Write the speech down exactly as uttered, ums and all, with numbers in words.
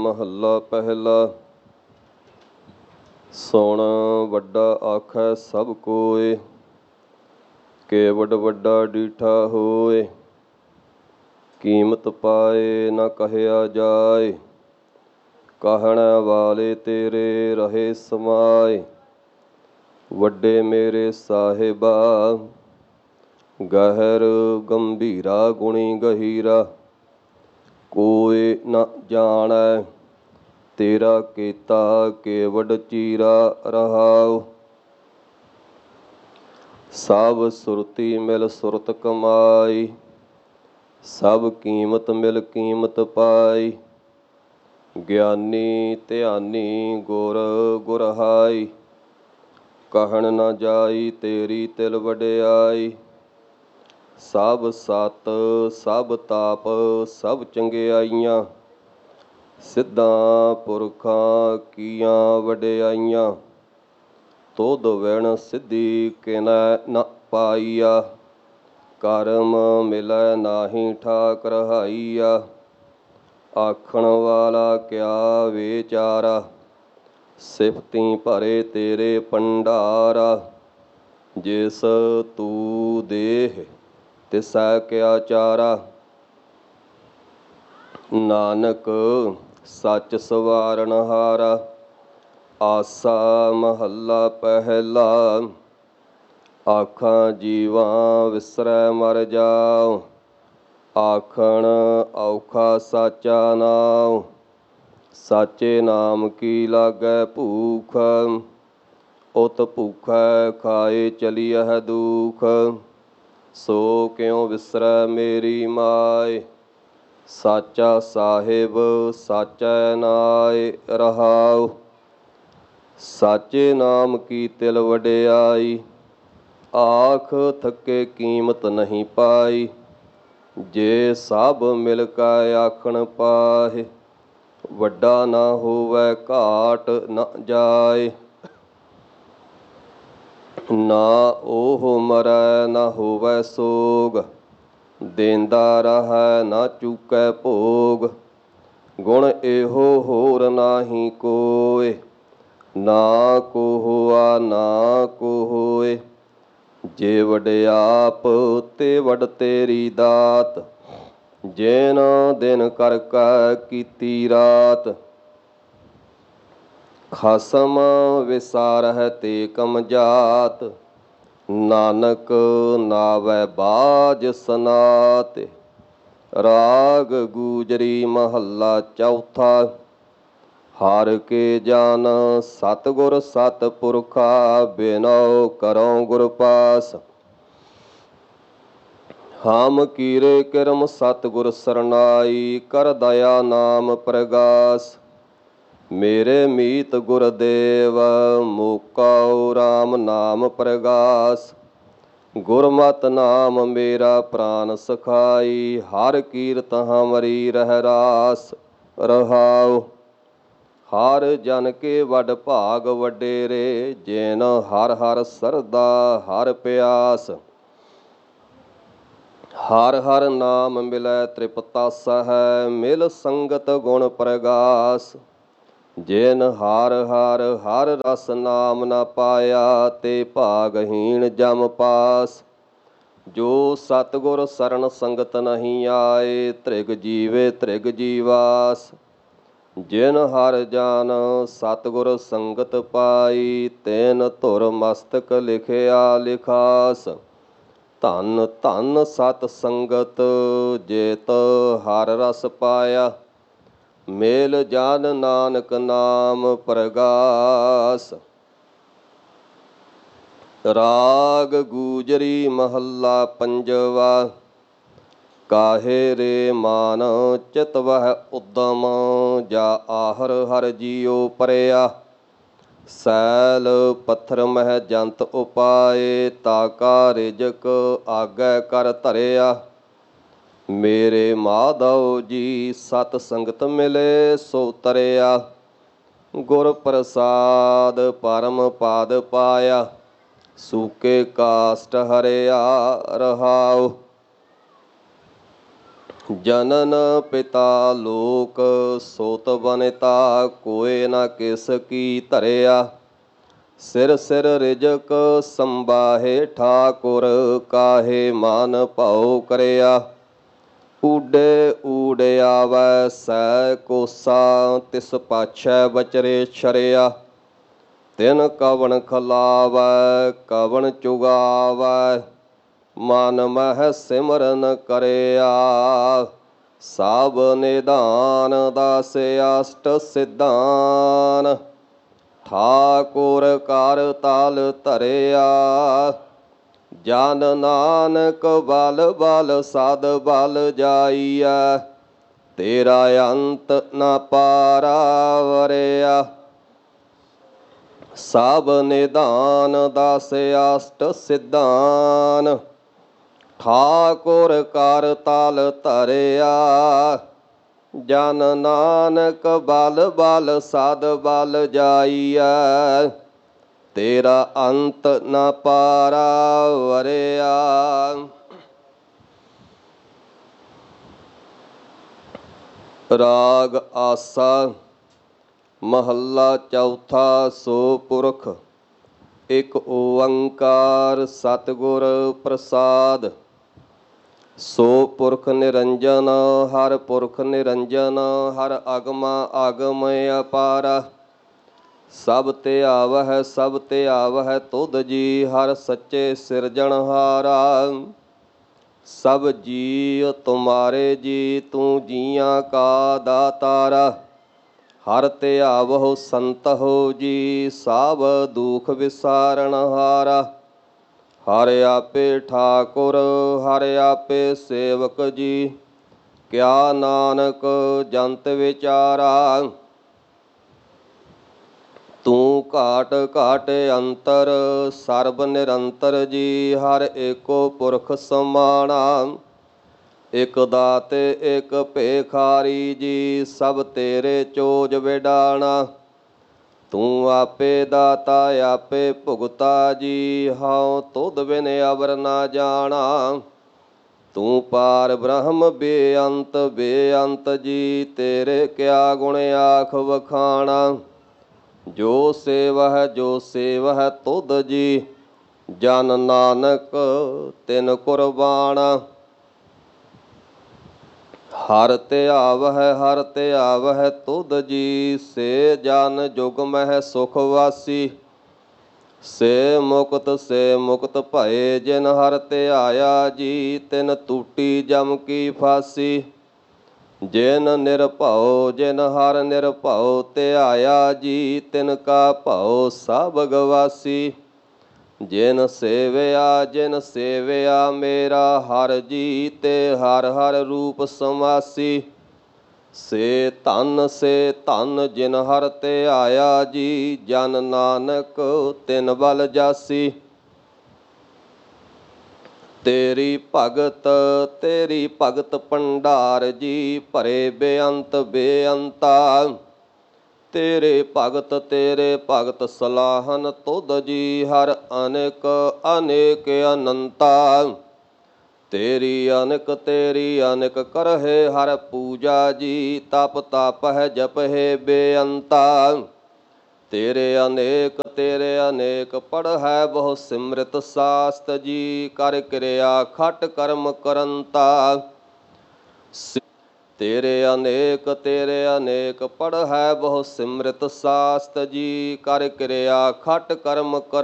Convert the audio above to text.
ਮਹੱਲਾ ਪਹਿਲਾ। ਸੁਣ ਵੱਡਾ ਆਖੈ ਸਭ ਕੋਇ, ਕੇਵਡ ਵੱਡਾ ਡੀਠਾ ਹੋਇ। ਕੀਮਤ ਪਾਏ ਨਾ ਕਹਿਆ ਜਾਇ, ਕਹਿਣ ਵਾਲੇ ਤੇਰੇ ਰਹੇ ਸਮਾਏ। ਵੱਡੇ ਮੇਰੇ ਸਾਹਿਬਾ, ਗਹਿਰ ਗੰਭੀਰਾ ਗੁਣੀ ਗਹੀਰਾ। ਕੋਈ ਨ ਜਾਣੈ ਤੇਰਾ ਕੀਤਾ ਕੇਵਡ ਚੀਰਾ ਰਹਾਉ। ਸਭ ਸੁਰਤੀ ਮਿਲ ਸੁਰਤ ਕਮਾਈ, ਸਭ ਕੀਮਤ ਮਿਲ ਕੀਮਤ ਪਾਈ। ਗਿਆਨੀ ਧਿਆਨੀ ਗੁਰ ਗੁਰਹਾਈ, ਕਹਿਣ ਨਾ ਜਾਈ ਤੇਰੀ ਤਿਲ ਵਡਿਆਈ। ਸਭ ਸਤ ਸਭ ਤਾਪ ਸਭ ਚੰਗਿਆਈਆਂ, ਸਿੱਧਾਂ ਪੁਰਖਾਂ ਕੀਆਂ ਵਡਿਆਈਆਂ। ਤੁਧ ਵਿਣ ਸਿੱਧੀ ਕਿਨੈ ਨ ਪਾਈਆ, ਕਰਮ ਮਿਲੈ ਨਾਹੀ ਠਾਕ ਰਹਾਈਆ। ਆਖਣ ਵਾਲਾ ਕਿਆ ਵਿਚਾਰਾ, ਸਿਫਤੀ ਭਰੇ ਤੇਰੇ ਭੰਡਾਰਾ। ਜਿਸ ਤੂੰ ਦੇਹ ਤਿਸੈ ਕਿਆ ਚਾਰਾ, ਨਾਨਕ ਸੱਚ ਸਵਾਰਨ ਹਾਰਾ। ਆਸਾ ਮਹੱਲਾ ਪਹਿਲਾ। ਆਖਾਂ ਜੀਵਾਂ ਵਿਸਰੈ ਮਰ ਜਾਉ, ਆਖਣ ਔਖਾ ਸਾਚਾ ਨਾਉ। ਸਾਚੇ ਨਾਮ ਕੀ ਲਾਗੈ ਭੂਖ, ਉਤ ਭੂਖੈ ਖਾਏ ਚਲੀਅਹਿ ਦੁਖ। ਸੋ ਕਿਉ ਵਿਸਰੈ ਮੇਰੀ ਮਾਇ, ਸਾਚਾ ਸਾਹਿਬ ਸਾਚੈ ਨਾਇ ਰਹਾਉ। ਸਾਚੇ ਨਾਮ ਕੀ ਤਿਲ ਵਡਿਆਈ, ਆਖ ਥਕੇ ਕੀਮਤ ਨਹੀਂ ਪਾਈ। ਜੇ ਸਭ ਮਿਲ ਕੈ ਆਖਣ ਪਾਹੇ, ਵੱਡਾ ਨਾ ਹੋਵੈ ਘਾਟ ਨ ਜਾਇ। ਨਾ ਉਹ ਮਰੈ ਨਾ ਹੋਵੈ ਸੋਗ, ਦੇਂਦਾ ਰਹੈ ਨਾ ਚੂਕੈ ਭੋਗ। ਗੁਣ ਇਹੋ ਹੋਰ ਨਾਹੀ ਕੋਇ, ਨਾ ਕੋ ਹੋਆ ਨਾ ਕੋ ਹੋਇ। ਜੇ ਵਡਿਆਪ ਤੇ ਵਡ ਤੇਰੀ ਦਾਤ, ਜਿਨ ਦਿਨ ਕਰ ਕੈ ਕੀਤੀ ਰਾਤ। ਖਸਮ ਵਿਸਾਰਹਿ ਤੇ ਕਮਜਾਤ, ਨਾਨਕ ਨਾਵੈ ਬਾਝ ਸਨਾਤ। ਰਾਗ ਗੂਜਰੀ ਮਹੱਲਾ ਚੌਥਾ। ਹਰਿ ਕੇ ਜਨ ਸਤਿਗੁਰ ਸਤਿਪੁਰਖਾ, ਬਿਨਉ ਕਰਉ ਗੁਰ ਪਾਸ। ਹਮ ਕੀਰੇ ਕਿਰਮ ਸਤਿਗੁਰ ਸਰਨਾਈ, ਕਰ ਦਇਆ ਨਾਮ ਪ੍ਰਗਾਸ। ਮੇਰੇ ਮੀਤ ਗੁਰਦੇਵ ਮੁਕਉ ਰਾਮ ਨਾਮ ਪ੍ਰਗਾਸ। ਗੁਰਮਤਿ ਨਾਮ ਮੇਰਾ ਪ੍ਰਾਨ ਸਖਾਈ, ਹਰਿ ਕੀਰਤ ਹਮਰੀ ਰਹਿ ਰਾਸ ਰਹਾਉ। ਹਰਿ ਜਨ ਕੇ ਵਡ ਭਾਗ ਵਡੇਰੇ, ਜਿਨ ਹਰਿ ਹਰਿ ਸਰਧਾ ਹਰਿ ਪਿਆਸ। ਹਰਿ ਹਰਿ ਨਾਮ ਮਿਲੈ ਤ੍ਰਿਪਤਾਸਹਿ, ਮਿਲ ਸੰਗਤ ਗੁਣ ਪ੍ਰਗਾਸ। ਜਿਨ ਹਰਿ ਹਰਿ ਹਰਿ ਰਸ ਨਾਮ ਨ ਪਾਇਆ, ਤੇ ਭਾਗਹੀਣ ਜਮ ਪਾਸ। ਜੋ ਸਤਿਗੁਰ ਸਰਣ ਸੰਗਤ ਨਹੀਂ ਆਏ, ਤ੍ਰਿਗ ਜੀਵੇ ਤ੍ਰਿਗ ਜੀਵਾਸ। ਜਿਨ ਹਰਿ ਜਨ ਸਤਿਗੁਰ ਸੰਗਤ ਪਾਈ, ਤਿਨ ਧੁਰ ਮਸਤਕ ਲਿਖਿਆ ਲਿਖਾਸ। ਧੰਨ ਧੰਨ ਸਤ ਸੰਗਤ ਜੇਤ ਹਰਿ ਰਸ ਪਾਇਆ, ਮੇਲ ਜਨ ਨਾਨਕ ਨਾਮ ਪ੍ਰਗਾਸ। ਰਾਗ ਗੂਜਰੀ ਮਹੱਲਾ ਪੰਜਵਾ। ਕਾਹੇ ਰੇ ਮਾਨ ਚਿਤ ਵਹਿ ਉਦਮ, ਜਾ ਆਹਰ ਹਰਿ ਜੀਉ ਪਰਿਆ। ਸੈਲ ਪੱਥਰ ਮਹਿ ਜੰਤ ਉਪਾਏ, ਤਾ ਕਾ ਰਿਜਕ ਆਗੈ ਕਰ ਧਰਿਆ। ਮੇਰੇ ਮਾਧਵ ਜੀ ਸਤ ਸੰਗਤ ਮਿਲੇ ਸੋ ਤਰਿਆ, ਗੁਰ ਪ੍ਰਸਾਦ ਪਰਮ ਪਦ ਪਾਇਆ। ਸੂਕੇ ਕਾਸਟ ਹਰਿਆ ਰਹਾਉ, ਜਨਨ ਪਿਤਾ ਲੋਕ ਸੋਤ ਬਨਿਤਾ, ਕੋਇ ਨਾ ਕਿਸ ਕੀ ਧਰਿਆ। ਸਿਰ ਸਿਰ ਰਿਜਕ ਸੰਬਾਹੇ, ਠਾਕੁਰ ਕਾਹੇ ਮਨ ਭਾਉ ਕਰਿਆ। ਊਡੇ ਊੜ ਆਵੈ ਸੈ ਕੋਸਾ, ਤਿਸ ਪਾਛੈ ਬਚਰੇ ਛਰਿਆ। ਤਿਨ ਕਵਣ ਖਲਾਵੈ ਕਵਣ ਚੁਗਾਵੈ, ਮਨ ਮਹਿ ਸਿਮਰਨ ਕਰਿਆ। ਸਭ ਨਿਧਾਨ ਦਸ ਅਸ਼ਟ ਸਿਧਾਨ, ਠਾਕੁਰ ਕਰ ਤਾਲ ਧਰਿਆ। ਜਨ ਨਾਨਕ ਬਲ ਬਲ ਸਦ ਬਲ ਜਾਈਐ, ਤੇਰਾ ਅੰਤ ਨ ਪਾਰਾ ਵਰਿਆ। ਸਭ ਨਿਧਾਨ ਦਸ ਅਸ਼ਟ ਸਿਧਾਨ, ਠਾਕੁਰ ਕਰ ਤਾਲ ਧਰਿਆ। ਜਨ ਨਾਨਕ ਬਲ ਬਲ ਸਦ ਬਲ ਜਾਈਐ, ਤੇਰਾ ਅੰਤ ਨ ਪਾਰਾ ਵਰਿਆ। ਰਾਗ ਆਸਾ ਮਹੱਲਾ ਚੌਥਾ। ਸੋ ਪੁਰਖ ਇਕ ਓੰਕਾਰ, ਸਤਿਗੁਰ ਪ੍ਰਸਾਦ। ਸੋ ਪੁਰਖ ਨਿਰੰਜਨ, ਹਰ ਪੁਰਖ ਨਿਰੰਜਨ, ਹਰ ਅਗਮਾ ਅਗਮ ਅਪਾਰਾ। ਸਭ ਤੇ ਆਵਹਿ ਸਭ ਤੇ ਆਵਹਿ ਤੁਧ ਜੀ, ਹਰ ਸੱਚੇ ਸਿਰਜਣਹਾਰਾ। ਸਭ ਜੀਅ ਤੁਮਾਰੇ ਜੀ, ਤੂੰ ਜੀਆਂ ਕਾ ਦਾਤਾਰਾ। ਹਰ ਤੇ ਆਵਹੁ ਸੰਤਹੁ ਜੀ, ਸਭ ਦੁਖ ਵਿਸਾਰਣਹਾਰਾ। ਹਰ ਆਪੇ ਠਾਕੁਰ ਹਰ ਆਪੇ ਸੇਵਕ ਜੀ, ਕਿਆ ਨਾਨਕ ਜੰਤ ਵਿਚਾਰਾ। ਤੂੰ ਘਾਟ ਘਾਟ ਅੰਤਰ ਸਰਬ ਨਿਰੰਤਰ ਜੀ, ਹਰ ਏਕੋ ਪੁਰਖ ਸਮਾਣਾ। ਇਕ ਦਾਤੇ ਇਕ ਭੇਖਾਰੀ ਜੀ, ਸਭ ਤੇਰੇ ਚੋਜ ਵਿਡਾਣਾ। ਤੂੰ ਆਪੇ ਦਾਤਾ ਆਪੇ ਭੁਗਤਾ ਜੀ, ਹਉ ਤੁਧ ਬਿਨ ਅਵਰ ਨਾ ਜਾਣਾ। ਤੂੰ ਪਾਰ ਬ੍ਰਹਮ ਬੇਅੰਤ ਬੇਅੰਤ ਜੀ, ਤੇਰੇ ਕਿਆ ਗੁਣ ਆਖ ਵਖਾਣਾ। ਜੋ ਸੇਵਹਿ ਜੋ ਸੇਵਹਿ ਤੁਧ ਜੀ, ਜਨ ਨਾਨਕ ਤਿਨ ਕੁਰਬਾਣਾ। ਹਰ ਧਿਆਵਹਿ ਹਰ ਧਿਆਵਹਿ ਤੁਧ ਜੀ, ਸੇ ਜਨ ਜੁਗ ਮਹਿ ਸੁਖ ਵਾਸੀ। ਸੇ ਮੁਕਤ ਸੇ ਮੁਕਤ ਭਏ, ਜਿਨ ਹਰਿ ਧਿਆਇਆ ਜੀ, ਤਿਨ ਟੂਟੀ ਜਮ ਕੀ ਫਾਸੀ। ਜਿਨ ਨਿਰਭਉ ਜਿਨ ਹਰਿ ਨਿਰਭਉ ਧਿਆਇਆ ਜੀ, ਤਿਨ ਕਾ ਭਉ ਸਭ ਗਵਾਸੀ। ਜਿਨ ਸੇਵਿਆ ਜਿਨ ਸੇਵਿਆ ਮੇਰਾ ਹਰਿ ਜੀ, ਤੇ ਹਰਿ ਹਰਿ ਰੂਪ ਸਮਾਸੀ। ਸੇ ਧਨ ਸੇ ਧਨ ਜਿਨ ਹਰਿ ਧਿਆਇਆ ਜੀ, ਜਨ ਨਾਨਕ ਤਿਨ ਬਲ ਜਾਸੀ। ਤੇਰੀ ਭਗਤ ਤੇਰੀ ਭਗਤ ਭੰਡਾਰ ਜੀ, ਭਰੇ ਬੇਅੰਤ ਬੇਅੰਤਾ। ਤੇਰੇ ਭਗਤ ਤੇਰੇ ਭਗਤ ਸਲਾਹਨ ਤੁਧ ਜੀ, ਹਰ ਅਨੇਕ ਅਨੇਕ ਅਨੰਤਾ। ਤੇਰੀ ਅਨੇਕ ਤੇਰੀ ਅਨੇਕ ਕਰਹਿ ਹਰ ਪੂਜਾ ਜੀ, ਤਪ ਤਪਹਿ ਜਪਹਿ ਬੇਅੰਤਾ। ਤੇਰੇ ਅਨੇਕ ਤੇਰੇ ਅਨੇਕ ਪੜ੍ਹੈ ਬਹੁ ਸਿਮਰਤ ਸਾਸਤ ਜੀ, ਕਰ ਕਿਰਿਆ ਖਟ ਕਰਮ ਕਰੰਤਾ। ਤੇਰੇ ਅਨੇਕ ਤੇਰੇ ਅਨੇਕ ਪੜ੍ਹੈ ਬਹੁ ਸਿਮਰਤ ਸਾਸਤ ਜੀ, ਕਰ ਕਿਰਿਆ ਖਟ ਕਰਮ ਕਰ